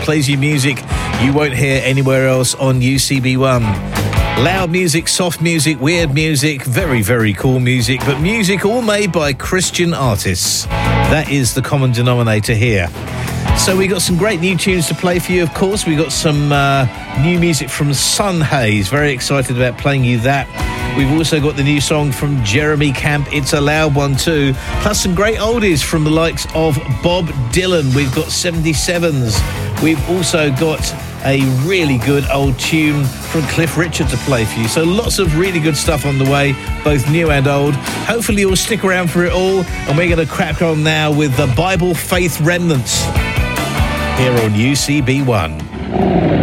plays you music you won't hear anywhere else on UCB1. Loud music, soft music, weird music, very, very cool music, but music all made by Christian artists. That is the common denominator here. So we got some great new tunes to play for you, of course. We got some new music from Sun Haze. Very excited about playing you that. We've also got the new song from Jeremy Camp, It's a Loud One Too. Plus some great oldies from the likes of Bob Dylan. We've got 77s. We've also got a really good old tune from Cliff Richard to play for you. So lots of really good stuff on the way, both new and old. Hopefully you'll stick around for it all. And we're going to crack on now with the Bible Faith Remnants here on UCB1.